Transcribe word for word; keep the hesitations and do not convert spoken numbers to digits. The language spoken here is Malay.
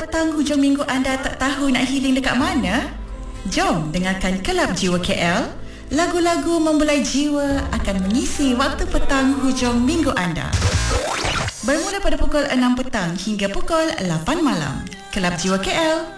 petang hujung minggu anda tak tahu nak healing dekat mana? Jom dengarkan Kelab Jiwa K L. Lagu-lagu membelai jiwa akan mengisi waktu petang hujung minggu anda. Bermula pada pukul enam petang hingga pukul lapan malam. Kelab Jiwa K L.